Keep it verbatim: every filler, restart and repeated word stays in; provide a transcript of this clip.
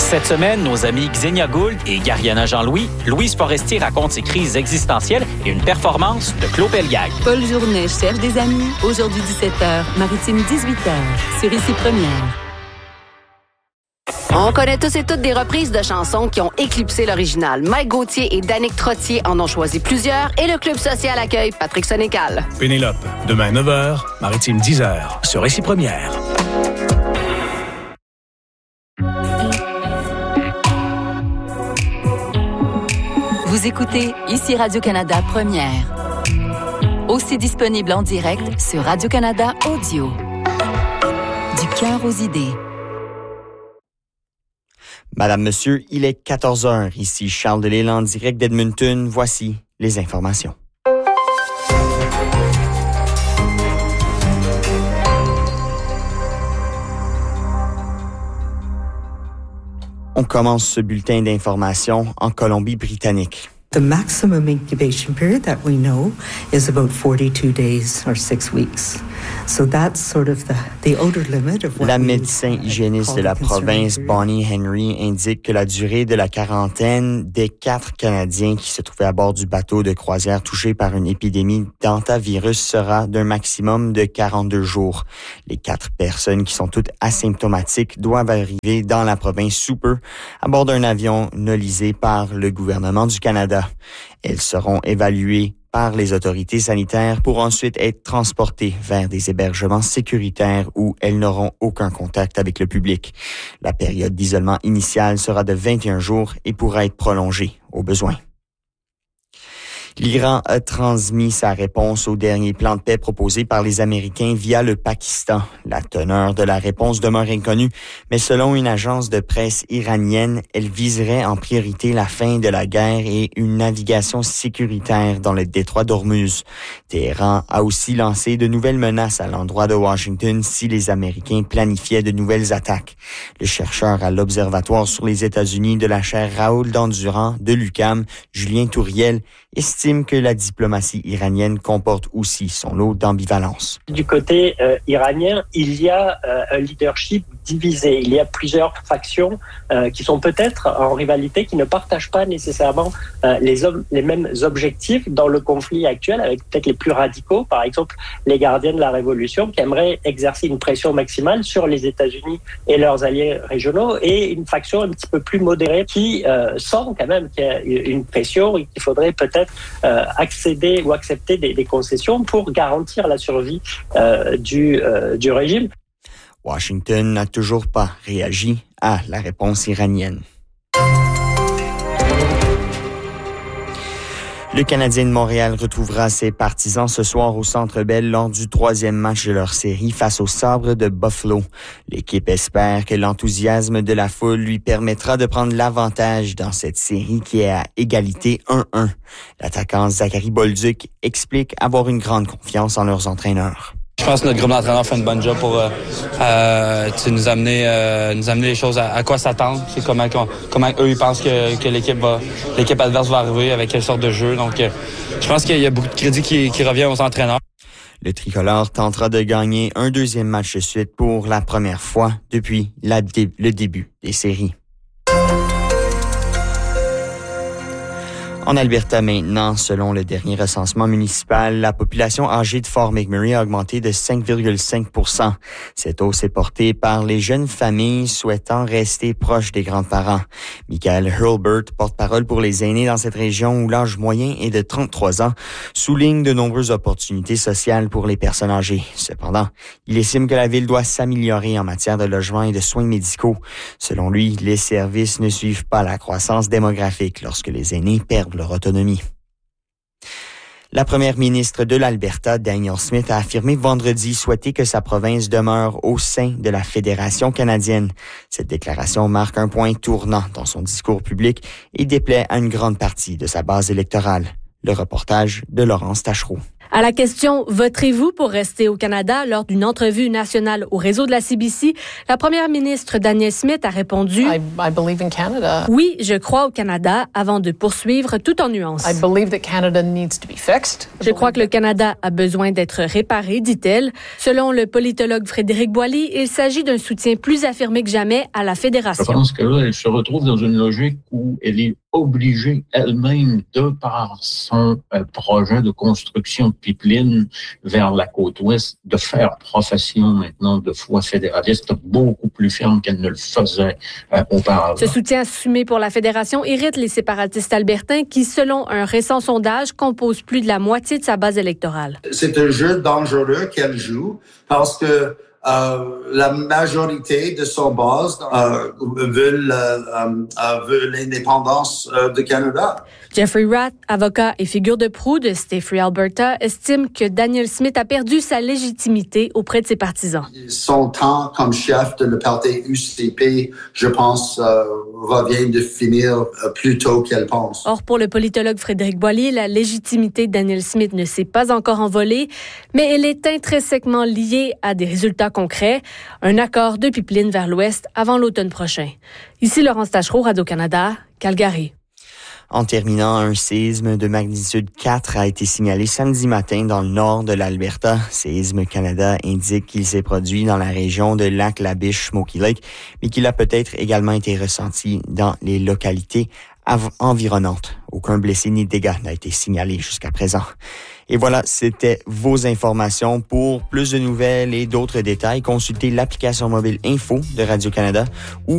Cette semaine, nos amis Xenia Gould et Gariana Jean-Louis, Louise Forestier raconte ses crises existentielles et une performance de Claude Pelgag. Paul Journet cherche des amis. Aujourd'hui dix-sept heures, Maritime dix-huit heures, sur Ici Première. On connaît tous et toutes des reprises de chansons qui ont éclipsé l'original. Mike Gauthier et Danick Trottier en ont choisi plusieurs et le Club social accueille Patrick Sénécal. Pénélope, demain neuf heures, Maritime dix heures, sur Ici Première. Vous écoutez Ici Radio-Canada Première. Aussi disponible en direct sur Radio-Canada Audio. Du cœur aux idées. Madame, Monsieur, il est quatorze heures. Ici Charles Delisle en direct d'Edmonton. Voici les informations. On commence ce bulletin d'information en Colombie-Britannique. The maximum incubation period that we know is about forty-two days or six weeks. So that's sort of the, the outer limit of what La médecin hygiéniste de la province, Bonnie Henry, indique que la durée de la quarantaine des quatre Canadiens qui se trouvaient à bord du bateau de croisière touché par une épidémie d'hantavirus sera d'un maximum de quarante-deux jours. Les quatre personnes qui sont toutes asymptomatiques doivent arriver dans la province sous peu à bord d'un avion nolisé par le gouvernement du Canada. Elles seront évaluées par les autorités sanitaires pour ensuite être transportées vers des hébergements sécuritaires où elles n'auront aucun contact avec le public. La période d'isolement initiale sera de vingt et un jours et pourra être prolongée au besoin. L'Iran a transmis sa réponse au dernier plan de paix proposé par les Américains via le Pakistan. La teneur de la réponse demeure inconnue, mais selon une agence de presse iranienne, elle viserait en priorité la fin de la guerre et une navigation sécuritaire dans le détroit d'Ormuz. Téhéran a aussi lancé de nouvelles menaces à l'endroit de Washington si les Américains planifiaient de nouvelles attaques. Le chercheur à l'Observatoire sur les États-Unis de la chaire Raoul Dandurand de l'U Q A M, Julien Touriel, estime que la diplomatie iranienne comporte aussi son lot d'ambivalence. Du côté euh, iranien, il y a euh, un leadership divisé. Il y a plusieurs factions euh, qui sont peut-être en rivalité, qui ne partagent pas nécessairement euh, les, ob- les mêmes objectifs dans le conflit actuel, avec peut-être les plus radicaux, par exemple les gardiens de la révolution, qui aimeraient exercer une pression maximale sur les États-Unis et leurs alliés régionaux, et une faction un petit peu plus modérée qui euh, sent quand même qu'il y a une pression et qu'il faudrait peut-être Euh, accéder ou accepter des, des concessions pour garantir la survie euh, du, euh, du régime. Washington n'a toujours pas réagi à la réponse iranienne. Le Canadien de Montréal retrouvera ses partisans ce soir au Centre Bell lors du troisième match de leur série face aux Sabres de Buffalo. L'équipe espère que l'enthousiasme de la foule lui permettra de prendre l'avantage dans cette série qui est à égalité un un. L'attaquant Zachary Bolduc explique avoir une grande confiance en leurs entraîneurs. Je pense que notre groupe d'entraîneurs fait une bonne job pour euh, euh, nous amener euh, nous amener les choses à, à quoi s'attendre, c'est comment comment eux ils pensent que, que l'équipe va l'équipe adverse va arriver avec quelle sorte de jeu. Donc euh, je pense qu'il y a beaucoup de crédit qui, qui revient aux entraîneurs. Le tricolore tentera de gagner un deuxième match de suite pour la première fois depuis la, le début des séries. En Alberta maintenant, selon le dernier recensement municipal, la population âgée de Fort McMurray a augmenté de cinq virgule cinq pour cent. Cette hausse est portée par les jeunes familles souhaitant rester proches des grands-parents. Michael Hurlbert, porte-parole pour les aînés dans cette région où l'âge moyen est de trente-trois ans, souligne de nombreuses opportunités sociales pour les personnes âgées. Cependant, il estime que la ville doit s'améliorer en matière de logement et de soins médicaux. Selon lui, les services ne suivent pas la croissance démographique lorsque les aînés perdent leur autonomie. La première ministre de l'Alberta, Danielle Smith, a affirmé vendredi souhaiter que sa province demeure au sein de la Fédération canadienne. Cette déclaration marque un point tournant dans son discours public et déplaît à une grande partie de sa base électorale. Le reportage de Laurence Tachereau. À la question « Voterez-vous pour rester au Canada » lors d'une entrevue nationale au réseau de la C B C, la première ministre Danielle Smith a répondu I, I believe in Canada. « Oui, je crois au Canada » avant de poursuivre tout en nuances. I believe that Canada needs to be fixed. Je crois que le Canada a besoin d'être réparé, dit-elle. Selon le politologue Frédéric Boily, il s'agit d'un soutien plus affirmé que jamais à la fédération. Je pense que là, elle se retrouve dans une logique où elle est obligée elle-même, de par son euh, projet de construction de pipeline vers la côte ouest, de faire profession maintenant de foi fédéraliste beaucoup plus ferme qu'elle ne le faisait euh, auparavant. Ce soutien assumé pour la fédération irrite les séparatistes albertains qui, selon un récent sondage, composent plus de la moitié de sa base électorale. C'est un jeu dangereux qu'elle joue parce que Euh, la majorité de son base euh, veulent, euh, euh, veulent l'indépendance euh, du Canada. Jeffrey Rath, avocat et figure de proue de Stay-Free Alberta, estime que Danielle Smith a perdu sa légitimité auprès de ses partisans. Son temps comme chef de le parti U C P, je pense, euh, va bien de finir euh, plus tôt qu'elle pense. Or, pour le politologue Frédéric Boily, la légitimité de Danielle Smith ne s'est pas encore envolée, mais elle est intrinsèquement liée à des résultats concrets, un accord de pipeline vers l'ouest avant l'automne prochain. Ici Laurence Tachereau, Radio-Canada, Calgary. En terminant, un séisme de magnitude quatre a été signalé samedi matin dans le nord de l'Alberta. Séisme Canada indique qu'il s'est produit dans la région de Lac-La-Biche-Smoky Lake, mais qu'il a peut-être également été ressenti dans les localités av- environnantes. Aucun blessé ni dégâts n'a été signalé jusqu'à présent. Et voilà, c'était vos informations. Pour plus de nouvelles et d'autres détails, consultez l'application mobile Info de Radio-Canada ou